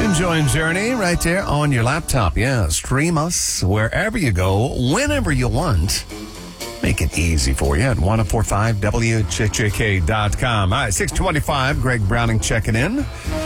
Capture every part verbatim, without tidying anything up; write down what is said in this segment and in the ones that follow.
Enjoying Journey right there on your laptop. Yeah, stream us wherever you go, whenever you want. Make it easy for you at ten forty-five W J J K dot com. All right, six twenty-five, Greg Browning checking in.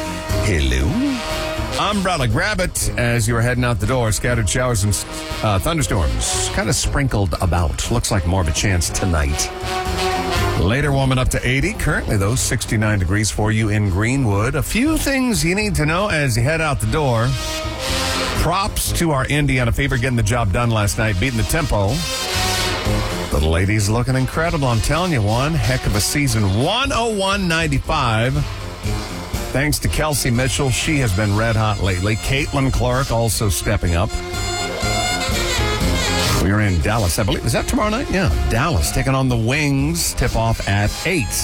Hello. Umbrella, grab it as you're heading out the door. Scattered showers and uh, thunderstorms kind of sprinkled about. Looks like more of a chance tonight. Later warming up to eighty. Currently, though, sixty-nine degrees for you in Greenwood. A few things you need to know as you head out the door. Props to our Indiana Fever getting the job done last night, beating the tempo. The ladies looking incredible. I'm telling you, one heck of a season. one oh one ninety-five. Thanks to Kelsey Mitchell. She has been red hot lately. Caitlin Clark also stepping up. We are in Dallas, I believe. Is that tomorrow night? Yeah, Dallas taking on the Wings. Tip off at eight.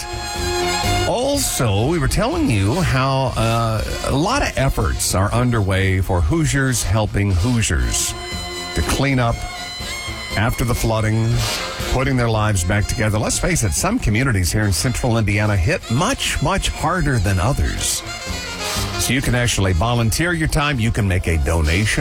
Also, we were telling you how uh, a lot of efforts are underway for Hoosiers helping Hoosiers to clean up after the flooding, putting their lives back together. Let's face it, some communities here in central Indiana hit much, much harder than others. So you can actually volunteer your time. You can make a donation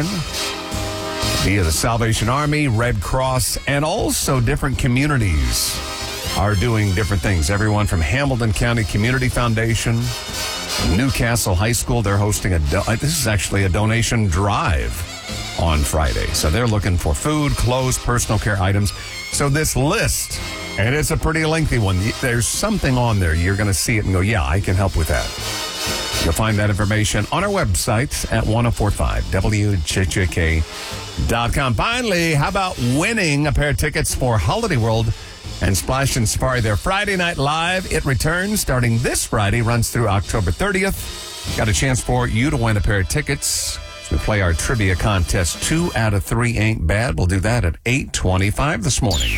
via the Salvation Army, Red Cross, and also different communities are doing different things. Everyone from Hamilton County Community Foundation, Newcastle High School, they're hosting a, do- this is actually a donation drive on Friday. So they're looking for food, clothes, personal care items. So this list, and it's a pretty lengthy one, there's something on there. You're going to see it and go, yeah, I can help with that. You'll find that information on our website at ten forty-five W J J K dot com. Finally, how about winning a pair of tickets for Holiday World and Splash and Safari? Their Friday Night Live. It returns starting this Friday, runs through October thirtieth. Got a chance for you to win a pair of tickets. We play our trivia contest. Two out of three ain't bad. We'll do that at eight twenty-five this morning.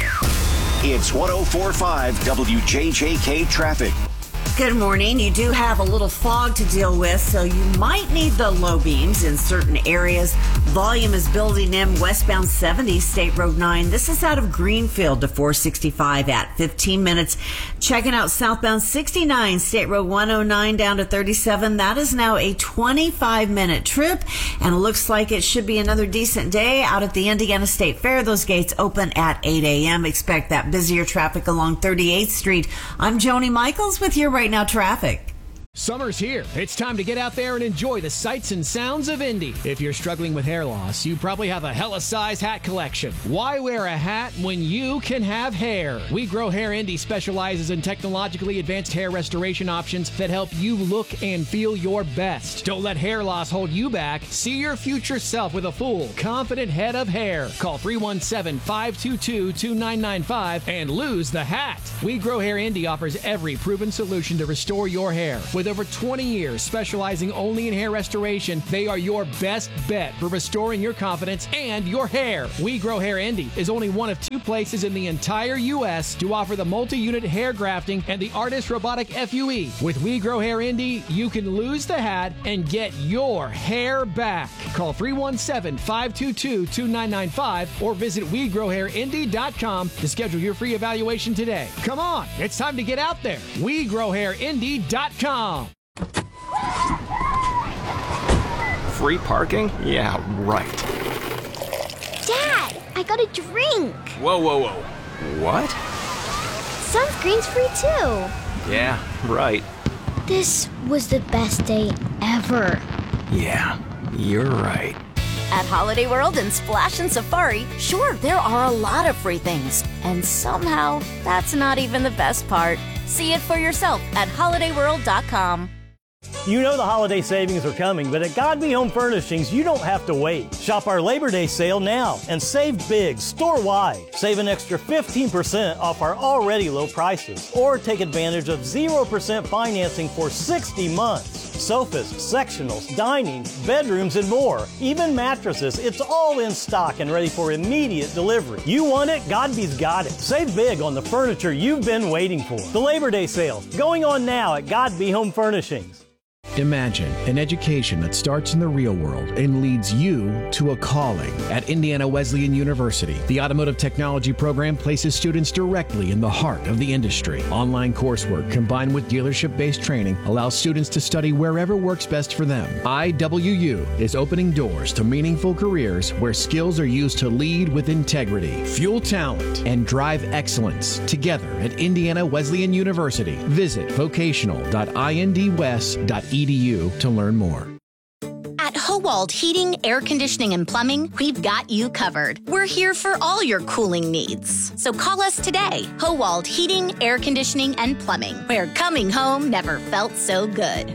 It's ten forty-five W J J K traffic. Good morning. You do have a little fog to deal with, so you might need the low beams in certain areas. Volume is building in westbound seventy, State Road nine. This is out of Greenfield to four sixty-five at fifteen minutes. Checking out southbound sixty-nine, State Road one oh nine down to thirty-seven. That is now a twenty-five minute trip, and it looks like it should be another decent day out at the Indiana State Fair. Those gates open at eight a.m. Expect that busier traffic along thirty-eighth Street. I'm Joni Michaels with your Right Now traffic. Summer's here. It's time to get out there and enjoy the sights and sounds of Indy. If you're struggling with hair loss, you probably have a hella-sized hat collection. Why wear a hat when you can have hair? We Grow Hair Indy specializes in technologically advanced hair restoration options that help you look and feel your best. Don't let hair loss hold you back. See your future self with a full, confident head of hair. Call three one seven, five two two, two nine nine five and lose the hat. We Grow Hair Indy offers every proven solution to restore your hair. With over twenty years specializing only in hair restoration, they are your best bet for restoring your confidence and your hair. We Grow Hair Indy is only one of two places in the entire U S to offer the multi-unit hair grafting and the Artist Robotic F U E. With We Grow Hair Indy, you can lose the hat and get your hair back. Call three one seven, five two two, two nine nine five or visit we grow hair indy dot com to schedule your free evaluation today. Come on, it's time to get out there. we grow hair indy dot com. Free parking? Yeah, right. Dad, I got a drink. Whoa, whoa, whoa. What? Sunscreen's free too. Yeah, right. This was the best day ever. Yeah, you're right. At Holiday World and Splash and Safari, sure, there are a lot of free things. And somehow, that's not even the best part. See it for yourself at holiday world dot com. You know the holiday savings are coming, but at Godby Home Furnishings, you don't have to wait. Shop our Labor Day sale now and save big store-wide. Save an extra fifteen percent off our already low prices. Or take advantage of zero percent financing for sixty months. Sofas, sectionals, dining, bedrooms, and more. Even mattresses, it's all in stock and ready for immediate delivery. You want it? Godby's got it. Save big on the furniture you've been waiting for. The Labor Day sale, going on now at Godby Home Furnishings. Imagine an education that starts in the real world and leads you to a calling. At Indiana Wesleyan University, the Automotive Technology program places students directly in the heart of the industry. Online coursework combined with dealership-based training allows students to study wherever works best for them. I W U is opening doors to meaningful careers where skills are used to lead with integrity, fuel talent, and drive excellence. Together at Indiana Wesleyan University. Visit vocational dot I N D west dot E D U to learn more. At Howald Heating, Air Conditioning, and Plumbing, we've got you covered. We're here for all your cooling needs. So call us today. Howald Heating, Air Conditioning, and Plumbing, where coming home never felt so good.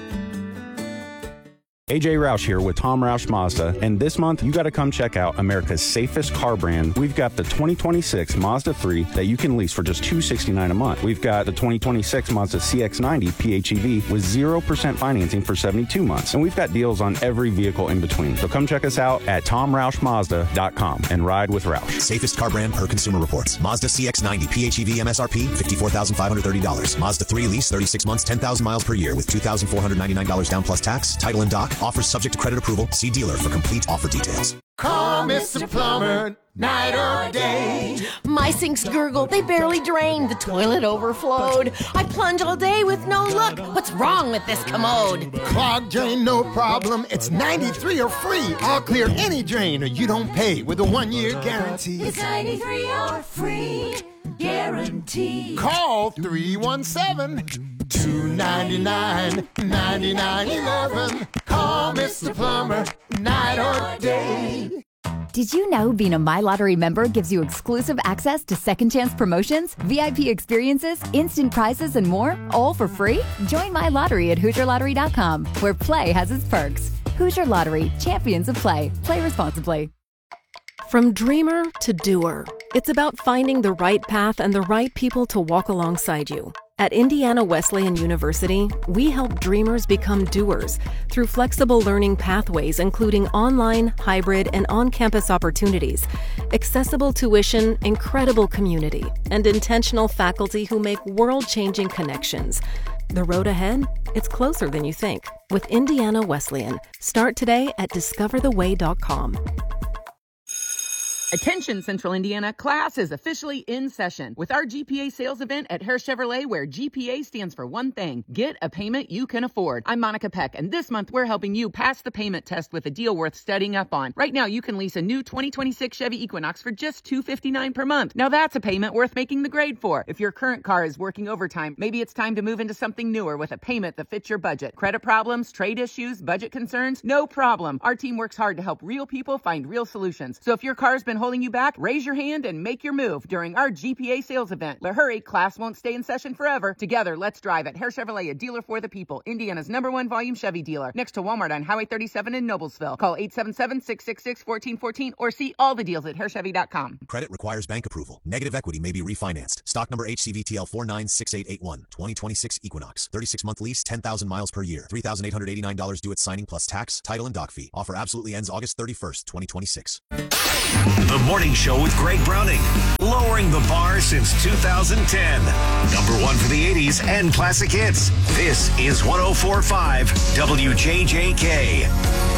A J Roush here with Tom Roush Mazda, and this month you got to come check out America's safest car brand. We've got the twenty twenty-six Mazda three that you can lease for just two hundred sixty-nine dollars a month. We've got the twenty twenty-six Mazda C X ninety P H E V with zero percent financing for seventy-two months, and we've got deals on every vehicle in between. So come check us out at tom roush mazda dot com and ride with Roush. Safest car brand per Consumer Reports. Mazda C X ninety P H E V M S R P fifty-four thousand five hundred thirty dollars. Mazda three lease thirty-six months, ten thousand miles per year with two thousand four hundred ninety-nine dollars down plus tax. Title and dock. Offers subject to credit approval. See dealer for complete offer details. Call Mister Plumber, night or day. My sinks gurgle, they barely drain. The toilet overflowed. I plunge all day with no luck. What's wrong with this commode? Clogged drain, no problem. It's ninety-three or free. I'll clear any drain or you don't pay with a one-year guarantee. It's ninety-three or free guarantee. Call three one seven, two nine nine, nine nine one one. Call Mister Plumber, night or day. Did you know being a My Lottery member gives you exclusive access to second chance promotions, V I P experiences, instant prizes, and more, all for free? Join My Lottery at Hoosier Lottery dot com, where play has its perks. Hoosier Lottery, champions of play. Play responsibly. From dreamer to doer, it's about finding the right path and the right people to walk alongside you. At Indiana Wesleyan University, we help dreamers become doers through flexible learning pathways, including online, hybrid, and on-campus opportunities, accessible tuition, incredible community, and intentional faculty who make world-changing connections. The road ahead? It's closer than you think. With Indiana Wesleyan. Start today at discover the way dot com. Attention Central Indiana, class is officially in session with our G P A sales event at Hare Chevrolet, where G P A stands for one thing: get a payment you can afford. I'm Monica Peck, and this month we're helping you pass the payment test with a deal worth studying up on. Right now you can lease a new twenty twenty-six Chevy Equinox for just two hundred fifty-nine dollars per month. Now that's a payment worth making the grade for. If your current car is working overtime, maybe it's time to move into something newer with a payment that fits your budget. Credit problems, trade issues, budget concerns? No problem. Our team works hard to help real people find real solutions. So if your car's been holding you back, raise your hand and make your move during our G P A sales event. But hurry, class won't stay in session forever. Together, let's drive at Hare Chevrolet, a dealer for the people. Indiana's number one volume Chevy dealer. Next to Walmart on Highway thirty-seven in Noblesville. Call eight seven seven, six six six, one four one four or see all the deals at hare chevy dot com. Credit requires bank approval. Negative equity may be refinanced. Stock number H C V T L four nine six eight eight one. twenty twenty-six Equinox. thirty-six month lease, ten thousand miles per year. three thousand eight hundred eighty-nine dollars due at signing plus tax, title, and dock fee. Offer absolutely ends August thirty-first, twenty twenty-six. The Morning Show with Greg Browning, lowering the bar since two thousand ten. Number one for the eighties and classic hits. This is one oh four point five W J J K.